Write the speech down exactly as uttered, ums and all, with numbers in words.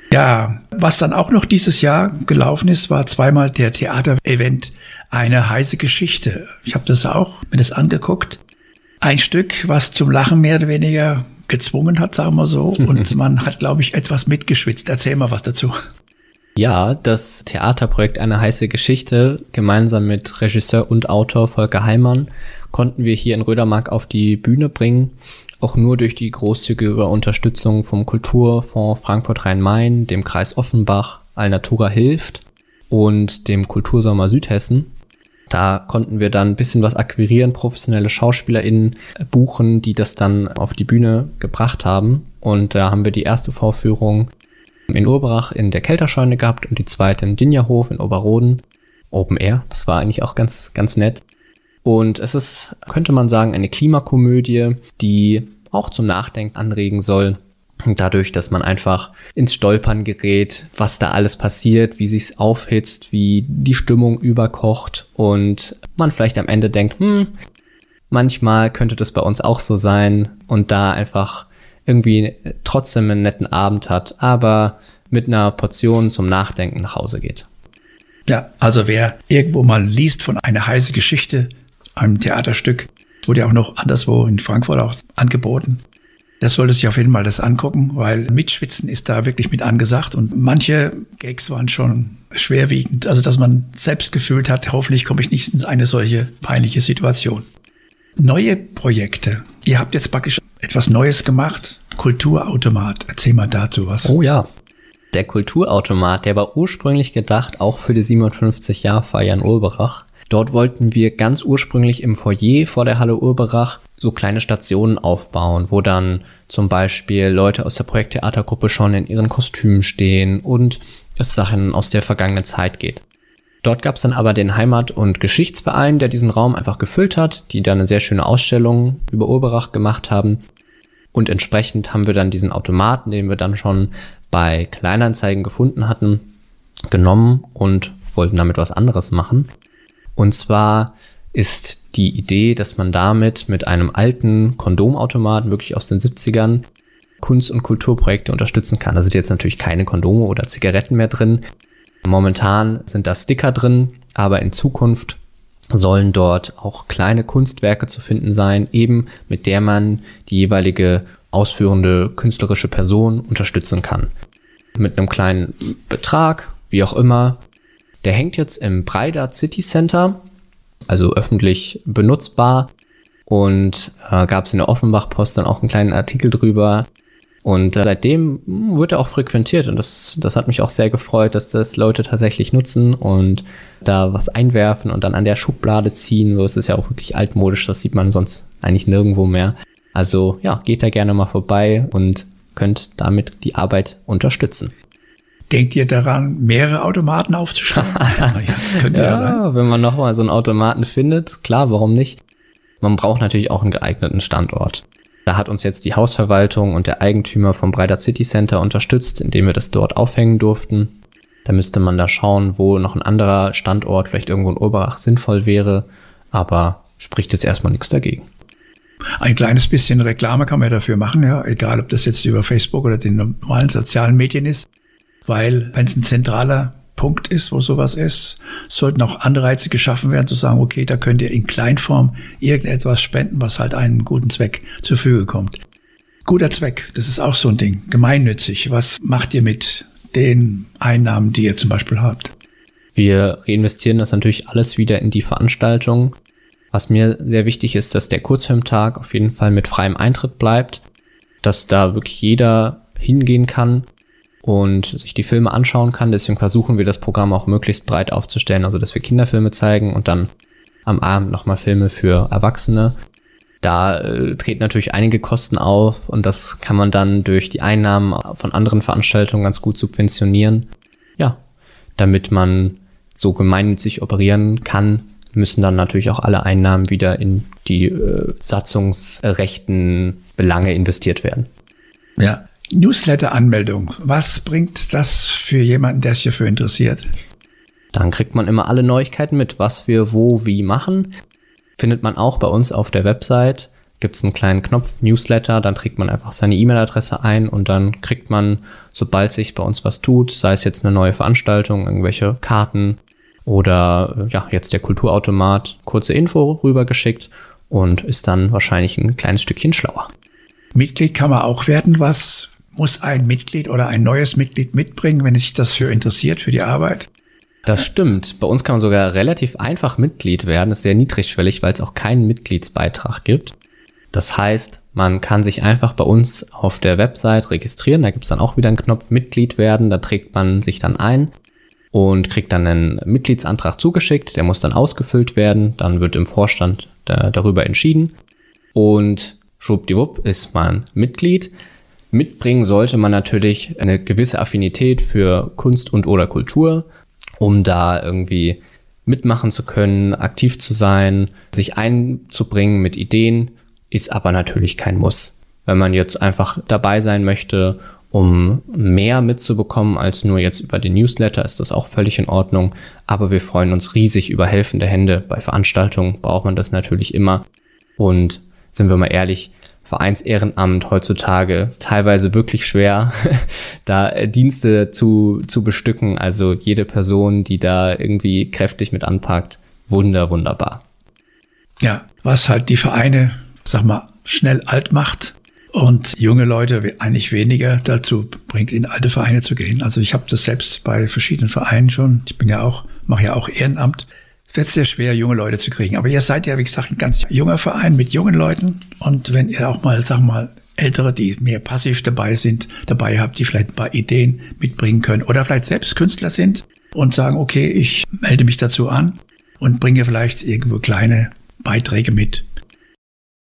Ja, was dann auch noch dieses Jahr gelaufen ist, war zweimal der Theaterevent Eine heiße Geschichte. Ich habe das auch mir das angeguckt. Ein Stück, was zum Lachen mehr oder weniger gezwungen hat, sagen wir so. Und man hat, glaube ich, etwas mitgeschwitzt. Erzähl mal was dazu. Ja, das Theaterprojekt Eine heiße Geschichte, gemeinsam mit Regisseur und Autor Volker Heimann, konnten wir hier in Rödermark auf die Bühne bringen. Auch nur durch die großzügige Unterstützung vom Kulturfonds Frankfurt-Rhein-Main, dem Kreis Offenbach, Alnatura hilft und dem Kultursommer Südhessen. Da konnten wir dann ein bisschen was akquirieren, professionelle SchauspielerInnen buchen, die das dann auf die Bühne gebracht haben. Und da haben wir die erste Vorführung in Urberach in der Kelterscheune gehabt und die zweite im Dinjerhof in Oberroden. Open Air, das war eigentlich auch ganz, ganz nett. Und es ist, könnte man sagen, eine Klimakomödie, die auch zum Nachdenken anregen soll. Dadurch, dass man einfach ins Stolpern gerät, was da alles passiert, wie sich's aufhitzt, wie die Stimmung überkocht und man vielleicht am Ende denkt, hm, manchmal könnte das bei uns auch so sein und da einfach irgendwie trotzdem einen netten Abend hat, aber mit einer Portion zum Nachdenken nach Hause geht. Ja, also wer irgendwo mal liest von Eine heiße Geschichte, einem Theaterstück, wurde ja auch noch anderswo in Frankfurt auch angeboten. Das sollte sich auf jeden Fall das angucken, weil Mitschwitzen ist da wirklich mit angesagt und manche Gags waren schon schwerwiegend. Also, dass man selbst gefühlt hat, hoffentlich komme ich nicht in eine solche peinliche Situation. Neue Projekte. Ihr habt jetzt praktisch etwas Neues gemacht. Kulturautomat. Erzähl mal dazu was. Oh ja. Der Kulturautomat, der war ursprünglich gedacht, auch für die siebenundfünfzig-Jahr-Feier in Urberach. Dort wollten wir ganz ursprünglich im Foyer vor der Halle Urberach so kleine Stationen aufbauen, wo dann zum Beispiel Leute aus der Projekttheatergruppe schon in ihren Kostümen stehen und es Sachen aus der vergangenen Zeit geht. Dort gab es dann aber den Heimat- und Geschichtsverein, der diesen Raum einfach gefüllt hat, die da eine sehr schöne Ausstellung über Urberach gemacht haben. Und entsprechend haben wir dann diesen Automaten, den wir dann schon bei Kleinanzeigen gefunden hatten, genommen und wollten damit was anderes machen. Und zwar ist die Idee, dass man damit mit einem alten Kondomautomaten, wirklich aus den siebzigern, Kunst- und Kulturprojekte unterstützen kann. Da sind jetzt natürlich keine Kondome oder Zigaretten mehr drin. Momentan sind da Sticker drin, aber in Zukunft sollen dort auch kleine Kunstwerke zu finden sein, eben mit der man die jeweilige ausführende künstlerische Person unterstützen kann. Mit einem kleinen Betrag, wie auch immer. Der hängt jetzt im Breidart City Center, also öffentlich benutzbar. Und äh, gab es in der Offenbach-Post dann auch einen kleinen Artikel drüber. Und äh, seitdem wird er auch frequentiert. Und das, das hat mich auch sehr gefreut, dass das Leute tatsächlich nutzen und da was einwerfen und dann an der Schublade ziehen. So ist es ja auch wirklich altmodisch. Das sieht man sonst eigentlich nirgendwo mehr. Also ja, geht da gerne mal vorbei und könnt damit die Arbeit unterstützen. Denkt ihr daran, mehrere Automaten aufzustellen? Ja, das könnte ja, ja sein. Wenn man nochmal so einen Automaten findet, klar, warum nicht? Man braucht natürlich auch einen geeigneten Standort. Da hat uns jetzt die Hausverwaltung und der Eigentümer vom Breidart City Center unterstützt, indem wir das dort aufhängen durften. Da müsste man da schauen, wo noch ein anderer Standort, vielleicht irgendwo in Urberach, sinnvoll wäre. Aber spricht jetzt erstmal nichts dagegen. Ein kleines bisschen Reklame kann man ja dafür machen, ja, egal ob das jetzt über Facebook oder den normalen sozialen Medien ist. Weil, wenn es ein zentraler Punkt ist, wo sowas ist, sollten auch Anreize geschaffen werden, zu sagen, okay, da könnt ihr in Kleinform irgendetwas spenden, was halt einem guten Zweck zur Verfügung kommt. Guter Zweck, das ist auch so ein Ding, gemeinnützig. Was macht ihr mit den Einnahmen, die ihr zum Beispiel habt? Wir reinvestieren das natürlich alles wieder in die Veranstaltung. Was mir sehr wichtig ist, dass der Kurzfilmtag auf jeden Fall mit freiem Eintritt bleibt, dass da wirklich jeder hingehen kann und sich die Filme anschauen kann. Deswegen versuchen wir das Programm auch möglichst breit aufzustellen, also dass wir Kinderfilme zeigen und dann am Abend nochmal Filme für Erwachsene. Da äh, treten natürlich einige Kosten auf und das kann man dann durch die Einnahmen von anderen Veranstaltungen ganz gut subventionieren. Ja, damit man so gemeinnützig operieren kann, müssen dann natürlich auch alle Einnahmen wieder in die äh, satzungsrechten Belange investiert werden. Ja. Newsletter-Anmeldung. Was bringt das für jemanden, der sich dafür interessiert? Dann kriegt man immer alle Neuigkeiten mit, was wir wo wie machen. Findet man auch bei uns auf der Website. gibt es einen kleinen Knopf, Newsletter, dann trägt man einfach seine E-Mail-Adresse ein und dann kriegt man, sobald sich bei uns was tut, sei es jetzt eine neue Veranstaltung, irgendwelche Karten oder ja, jetzt der Kulturautomat, kurze Info rübergeschickt und ist dann wahrscheinlich ein kleines Stückchen schlauer. Mitglied kann man auch werden. Was muss ein Mitglied oder ein neues Mitglied mitbringen, wenn sich das für interessiert, für die Arbeit? Das stimmt. Bei uns kann man sogar relativ einfach Mitglied werden. Das ist sehr niedrigschwellig, weil es auch keinen Mitgliedsbeitrag gibt. Das heißt, man kann sich einfach bei uns auf der Website registrieren. Da gibt es dann auch wieder einen Knopf Mitglied werden. Da trägt man sich dann ein und kriegt dann einen Mitgliedsantrag zugeschickt. Der muss dann ausgefüllt werden. Dann wird im Vorstand da, darüber entschieden. Und schwuppdiwupp ist man Mitglied. Mitbringen sollte man natürlich eine gewisse Affinität für Kunst und oder Kultur, um da irgendwie mitmachen zu können, aktiv zu sein, sich einzubringen mit Ideen. Ist aber natürlich kein Muss. Wenn man jetzt einfach dabei sein möchte, um mehr mitzubekommen als nur jetzt über den Newsletter, ist das auch völlig in Ordnung. Aber wir freuen uns riesig über helfende Hände. Bei Veranstaltungen braucht man das natürlich immer. Und sind wir mal ehrlich, Vereinsehrenamt heutzutage teilweise wirklich schwer, da Dienste zu, zu bestücken. Also jede Person, die da irgendwie kräftig mit anpackt, wunder, wunderbar. Ja, was halt die Vereine, sag mal, schnell alt macht und junge Leute eigentlich weniger dazu bringt, in alte Vereine zu gehen. Also ich habe das selbst bei verschiedenen Vereinen schon. Ich bin ja auch, mache ja auch Ehrenamt. Es wird sehr schwer, junge Leute zu kriegen. Aber ihr seid ja, wie gesagt, ein ganz junger Verein mit jungen Leuten. Und wenn ihr auch mal, sag mal, Ältere, die mehr passiv dabei sind, dabei habt, die vielleicht ein paar Ideen mitbringen können oder vielleicht selbst Künstler sind und sagen, okay, ich melde mich dazu an und bringe vielleicht irgendwo kleine Beiträge mit,